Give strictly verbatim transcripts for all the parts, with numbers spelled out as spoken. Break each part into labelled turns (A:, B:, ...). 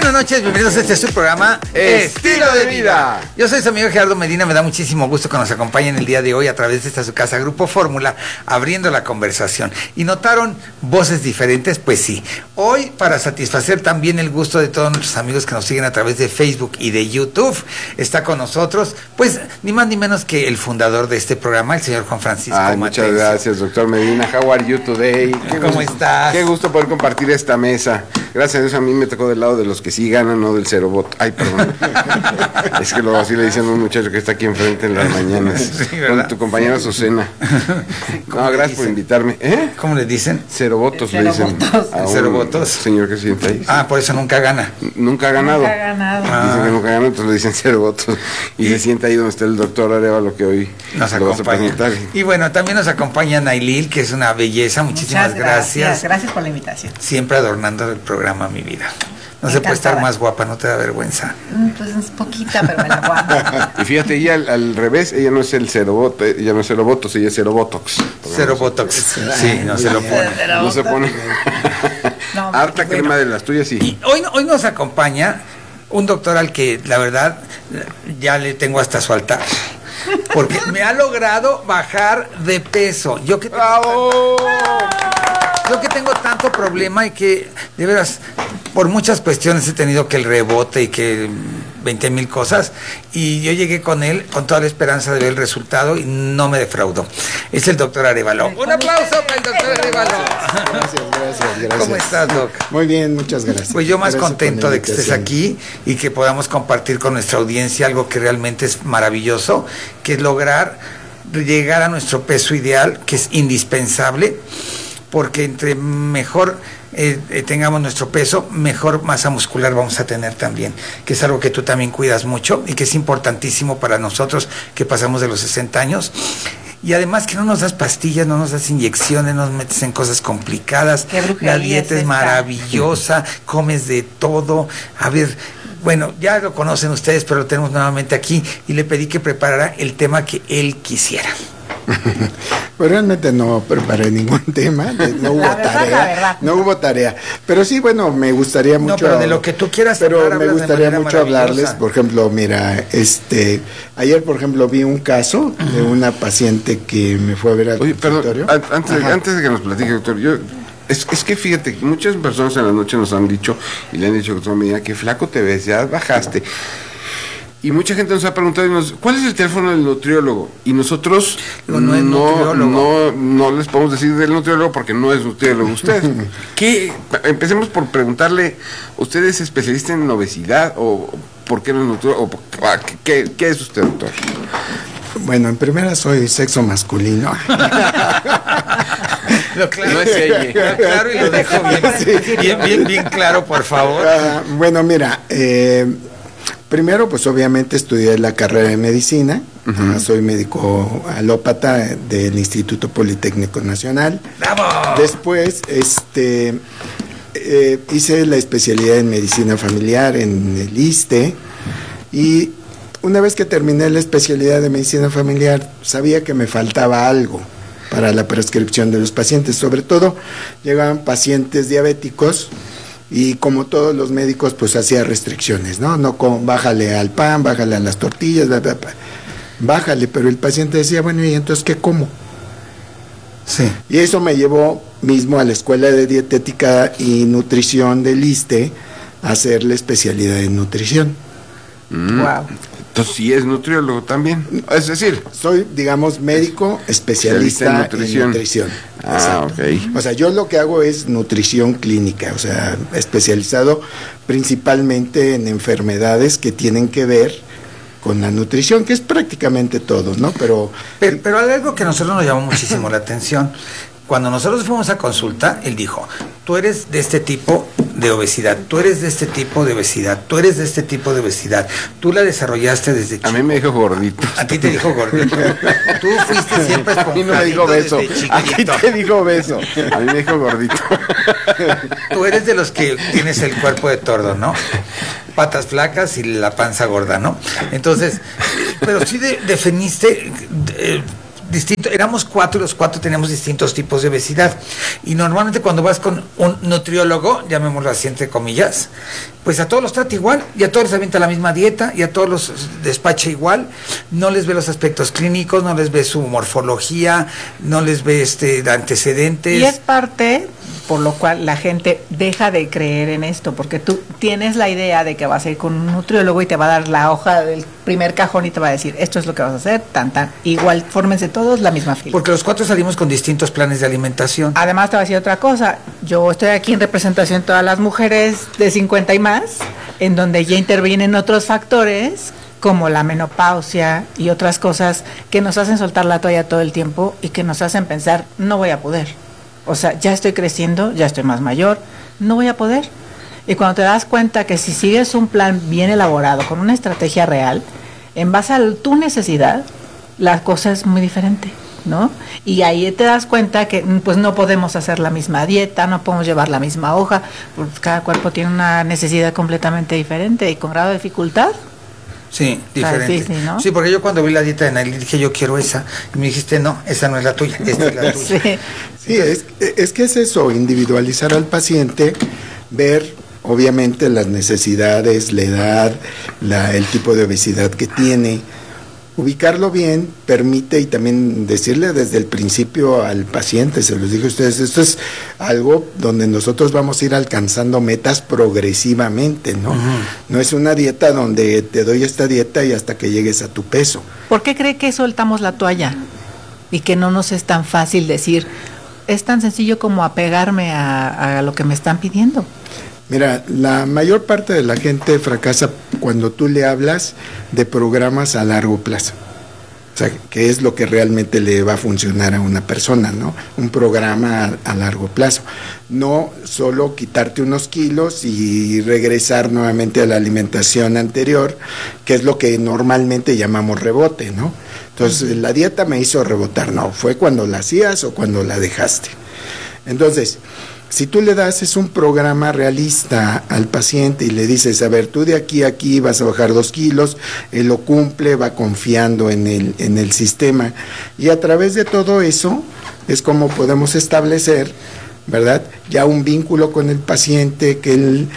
A: buenas noches, bienvenidos a este su programa
B: Estilo de Vida.
A: Yo soy su amigo Gerardo Medina, me da muchísimo gusto que nos acompañen el día de hoy a través de esta su casa Grupo Fórmula, abriendo la conversación. ¿Y notaron voces diferentes? Pues sí. Hoy, para satisfacer también el gusto de todos nuestros amigos que nos siguen a través de Facebook y de YouTube, está con nosotros, pues, ni más ni menos que el fundador de este programa, el señor Juan Francisco
B: Ay,
A: Matecio.
B: Muchas gracias, doctor Medina. How are you today? Qué
A: ¿Cómo
B: gusto,
A: estás?
B: Qué gusto poder compartir esta mesa. Gracias a Dios, a mí me tocó del lado de los que sí ganan, no del cero voto. Ay, perdón. Es que luego así le dicen a un muchacho que está aquí enfrente en las mañanas.
A: Sí,
B: con tu compañera Azucena. No, gracias por invitarme. ¿Eh?
A: ¿Cómo le dicen?
B: Cero votos
C: Cero
B: le dicen.
C: votos.
B: A un
A: Cero votos.
B: señor que se sienta ahí.
A: Ah, por eso nunca gana.
B: Nunca ha ganado.
C: Nunca ha ganado.
A: Ah.
B: Dicen que nunca ha ganado, entonces le dicen cero votos. Y, y se sienta ahí donde está el doctor Arevalo, que hoy
A: nos
B: lo vas a
A: acompaña.
B: presentar.
A: Y bueno, también nos acompaña Nailil, que es una belleza. Muchísimas
C: Muchas
A: gracias.
C: gracias. Gracias por la invitación.
A: Siempre adornando el programa, mi vida. No
C: Me
A: se puede estar
C: encantada.
A: más guapa, no te da vergüenza.
C: Mm, Pues es poquita, pero me la guardo.
B: Y fíjate, ella al, al revés, ella no es el cero voto, ella no es cero votos, ella es cero botox.
A: Cero botox. Sí, no se lo pone.
C: Cero
B: No se
C: botox.
B: pone.
C: No,
B: Harta
A: bueno.
B: crema de las tuyas, sí.
A: Y hoy, hoy nos acompaña un doctor al que la verdad ya le tengo hasta su altar. Porque me ha logrado bajar de peso. Yo que
B: ¡Bravo!
A: Yo que tengo tanto problema y que, de veras, por muchas cuestiones he tenido que el rebote y que veinte mil cosas, y yo llegué con él con toda la esperanza de ver el resultado y no me defraudó. Es el doctor Arevalo. Un aplauso para el doctor Arevalo.
D: Gracias, gracias, gracias.
A: ¿Cómo estás, doc?
D: Muy bien, muchas gracias.
A: Pues yo más
D: Gracias
A: contento
D: por la
A: de que estés
D: invitación.
A: aquí y que podamos compartir con nuestra audiencia algo que realmente es maravilloso, que es lograr llegar a nuestro peso ideal, que es indispensable, porque entre mejor eh, eh, tengamos nuestro peso, mejor masa muscular vamos a tener también, que es algo que tú también cuidas mucho y que es importantísimo para nosotros que pasamos de los sesenta años. Y además que no nos das pastillas, no nos das inyecciones, no nos metes en cosas complicadas.
C: Qué brujería
A: La dieta
C: es
A: es
C: esta.
A: maravillosa, comes de todo. A ver, bueno, ya lo conocen ustedes, pero lo tenemos nuevamente aquí y le pedí que preparara el tema que él quisiera.
D: Pues realmente no preparé ningún tema, de- no hubo
C: La verdad,
D: tarea,
C: la verdad.
D: no hubo tarea. Pero sí, bueno, me gustaría mucho.
A: No, pero de lo que tú quieras
D: Pero
A: hablar,
D: me
A: hablas de
D: gustaría
A: manera
D: mucho hablarles,
A: maravillosa.
D: por ejemplo, mira, este, ayer, por ejemplo, vi un caso de una paciente que me fue a ver al
B: Oye, perdón,
D: consultorio.
B: an- antes,
D: Ajá.
B: antes de que nos platique, doctor, yo... Es, es que fíjate, muchas personas en la noche nos han dicho, y le han dicho, doctor Medina, que flaco te ves, ya bajaste. Y mucha gente nos ha preguntado, y nos, ¿cuál es el teléfono del nutriólogo? Y nosotros
A: No, no es
B: no,
A: nutriólogo.
B: no, no les podemos decir del nutriólogo porque no es nutriólogo usted. ¿Qué? Empecemos por preguntarle, ¿usted es especialista en obesidad o por qué no es nutriólogo? O por- ah, ¿qué, ¿Qué es usted, doctor?
D: Bueno, en primera soy sexo masculino.
A: Lo claro,
B: No es ella.
A: lo claro y lo dejo bien, bien, bien, bien claro, por favor.
D: Ah, bueno, mira, eh, primero pues obviamente estudié la carrera de medicina. Ah, soy médico alópata del Instituto Politécnico Nacional.
A: ¡Bravo!
D: Después este eh, hice la especialidad en medicina familiar en el ISSSTE, y una vez que terminé la especialidad de medicina familiar sabía que me faltaba algo para la prescripción de los pacientes. Sobre todo llegaban pacientes diabéticos y como todos los médicos pues hacía restricciones, ¿no? No con, bájale al pan, bájale a las tortillas, bla, bla, bla. Bájale, pero el paciente decía, bueno, ¿y entonces qué como?
A: Sí.
D: Y eso me llevó mismo a la Escuela de Dietética y Nutrición del ISSSTE a hacer la especialidad en nutrición.
B: Mm.
C: Wow.
B: Entonces sí es nutriólogo también. Es decir,
D: Soy, digamos, médico especialista,
B: Especialista en
D: en
B: nutrición.
D: nutrición.
B: Ah,
D: Exacto.
B: ok.
D: O sea, yo lo que hago es nutrición clínica, o sea, especializado principalmente en enfermedades que tienen que ver con la nutrición, que es prácticamente todo, ¿no? Pero,
A: Pero, pero algo que a nosotros nos llamó muchísimo la atención, cuando nosotros fuimos a consulta, él dijo, tú eres de este tipo de obesidad, tú eres de este tipo de obesidad, tú eres de este tipo de obesidad, tú la desarrollaste desde
B: a
A: chico.
B: mí me dijo gordito.
A: A ti te dijo gordito. Tú fuiste siempre
B: A mí no me dijo beso.
A: desde
B: A ti
A: chiquito.
B: te dijo beso. A mí me dijo gordito.
A: Tú eres de los que tienes el cuerpo de tordo, ¿no? Patas flacas y la panza gorda, ¿no? Entonces, pero sí de- definiste, eh, distinto, éramos cuatro y los cuatro teníamos distintos tipos de obesidad. Y normalmente cuando vas con un nutriólogo, llamémoslo así entre comillas, pues a todos los trata igual, y a todos les avienta la misma dieta, y a todos los despacha igual, no les ve los aspectos clínicos, no les ve su morfología, no les ve este antecedentes.
C: Y es parte por lo cual la gente deja de creer en esto, porque tú tienes la idea de que vas a ir con un nutriólogo y te va a dar la hoja del primer cajón y te va a decir, esto es lo que vas a hacer, tan, tan, igual, fórmense todos la misma fila.
A: Porque los cuatro salimos con distintos planes de alimentación.
C: Además te voy a decir otra cosa, yo estoy aquí en representación de todas las mujeres de cincuenta y más, en donde ya intervienen otros factores, como la menopausia y otras cosas que nos hacen soltar la toalla todo el tiempo y que nos hacen pensar, no voy a poder. O sea, ya estoy creciendo, ya estoy más mayor, no voy a poder. Y cuando te das cuenta que si sigues un plan bien elaborado, con una estrategia real, en base a tu necesidad, la cosa es muy diferente, ¿no? Y ahí te das cuenta que pues no podemos hacer la misma dieta, no podemos llevar la misma hoja, porque cada cuerpo tiene una necesidad completamente diferente y con grado de dificultad.
A: Sí, diferente.
C: Sí, sí, ¿no?
A: Sí, porque yo cuando vi la dieta de Nailil dije, yo quiero esa. Y me dijiste, no, esa no es la tuya, esta es la tuya.
C: Sí.
D: Sí, es, es que es eso, individualizar al paciente, ver obviamente las necesidades, la edad, la, el tipo de obesidad que tiene, ubicarlo bien permite, y también decirle desde el principio al paciente, se los dije a ustedes, esto es algo donde nosotros vamos a ir alcanzando metas progresivamente, ¿no? Uh-huh. No es una dieta donde te doy esta dieta y hasta que llegues a tu peso.
C: ¿Por qué cree que soltamos la toalla? Y que no nos es tan fácil decir, es tan sencillo como apegarme a, a lo que me están pidiendo.
D: Mira, la mayor parte de la gente fracasa cuando tú le hablas de programas a largo plazo. O sea, que es lo que realmente le va a funcionar a una persona, ¿no? Un programa a, a largo plazo. No solo quitarte unos kilos y regresar nuevamente a la alimentación anterior, que es lo que normalmente llamamos rebote, ¿no? Entonces, la dieta me hizo rebotar. No, fue cuando la hacías o cuando la dejaste. Entonces, si tú le das es un programa realista al paciente y le dices, a ver, tú de aquí a aquí vas a bajar dos kilos, él lo cumple, va confiando en el, en el sistema. Y a través de todo eso es como podemos establecer, ¿verdad?, ya un vínculo con el paciente, que él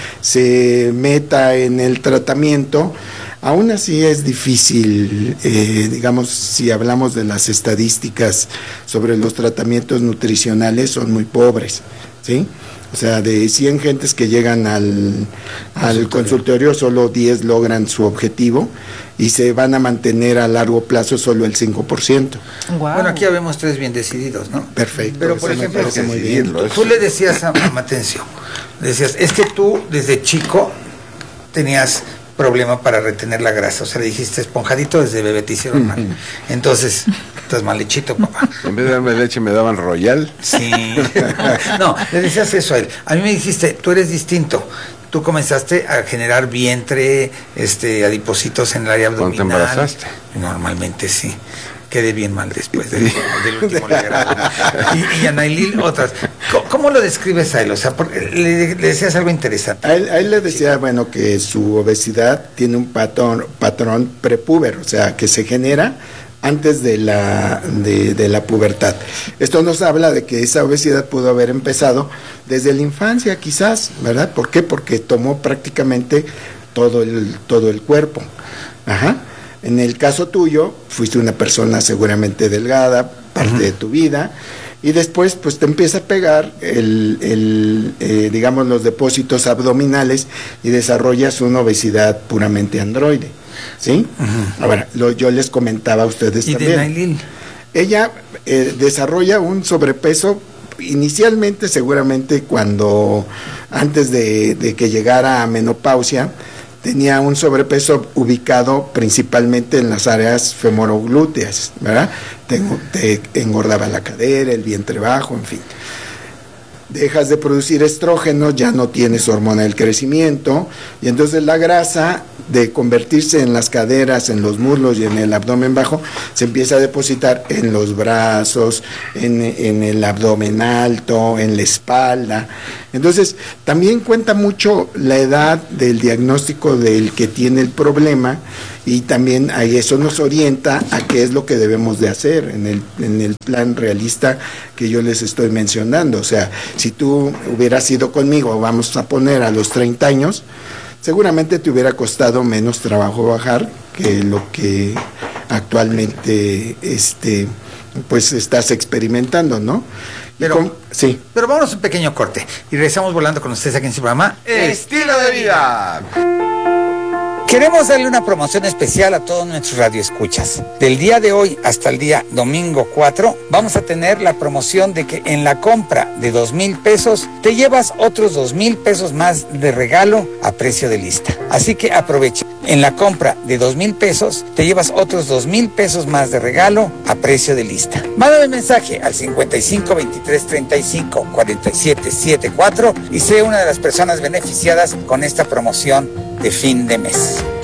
D: se meta en el tratamiento. Aún así es difícil, eh, digamos, si hablamos de las estadísticas sobre los tratamientos nutricionales, son muy pobres, ¿sí? O sea, de cien gentes que llegan al, al consultorio, solo diez logran su objetivo y se van a mantener a largo plazo solo el cinco por ciento.
A: Wow. Bueno, aquí habemos tres bien decididos, ¿no?
D: Perfecto.
A: Pero, por ejemplo, muy bien. Tú, tú le decías a Matencio, le decías, es que tú desde chico tenías problema para retener la grasa, o sea, le dijiste esponjadito, desde bebé te hicieron mal. Entonces, estás mal lechito, papá.
B: En vez de darme leche me daban Royal.
A: Sí. No, le decías eso a él. A mí me dijiste, tú eres distinto. Tú comenzaste a generar vientre, este, adipocitos en el área abdominal.
B: ¿Cuándo te embarazaste?
A: Normalmente sí. Quedé bien mal después del, del último grado. Y, y a Nailil otras. ¿Cómo, ¿Cómo lo describes a él? O sea, porque le, le decías algo interesante.
D: A él, a él le decía, bueno, que su obesidad tiene un patrón, patrón prepúber, o sea, que se genera antes de la, de, de la pubertad. Esto nos habla de que esa obesidad pudo haber empezado desde la infancia, quizás, ¿verdad? ¿Por qué? Porque tomó prácticamente todo el, todo el cuerpo. Ajá. En el caso tuyo, fuiste una persona seguramente delgada, parte uh-huh. de tu vida, y después pues te empieza a pegar el, el eh, digamos, los depósitos abdominales y desarrollas una obesidad puramente androide, ¿sí? Uh-huh. Ahora, lo, yo les comentaba a ustedes
A: ¿Y
D: también.
A: de Nailil?
D: Ella eh, desarrolla un sobrepeso inicialmente, seguramente cuando antes de, de que llegara a menopausia, tenía un sobrepeso ubicado principalmente en las áreas femoroglúteas, ¿verdad? Te, te engordaba la cadera, el vientre bajo, en fin. Dejas de producir estrógeno, ya no tienes hormona del crecimiento, y entonces la grasa de convertirse en las caderas, en los muslos y en el abdomen bajo, se empieza a depositar en los brazos, en, en el abdomen alto, en la espalda. Entonces, también cuenta mucho la edad del diagnóstico del que tiene el problema, y también ahí eso nos orienta a qué es lo que debemos de hacer en el, en el plan realista que yo les estoy mencionando. O sea, si tú hubieras ido conmigo, vamos a poner a los treinta años, seguramente te hubiera costado menos trabajo bajar que lo que actualmente este, pues estás experimentando, ¿no?
A: Pero,
D: con, sí.
A: pero vámonos a un pequeño corte y regresamos volando con ustedes aquí en su programa
B: Estilo de Vida.
A: Queremos darle una promoción especial a todos nuestros radioescuchas. Del día de hoy hasta el día domingo cuatro, vamos a tener la promoción de que en la compra de dos mil pesos te llevas otros dos mil pesos más de regalo a precio de lista. Así que aprovecha. En la compra de dos mil pesos te llevas otros dos mil pesos más de regalo a precio de lista. Mándame mensaje al cincuenta y cinco veintitrés treinta y cinco cuarenta y siete setenta y cuatro y sé una de las personas beneficiadas con esta promoción de fin de mes.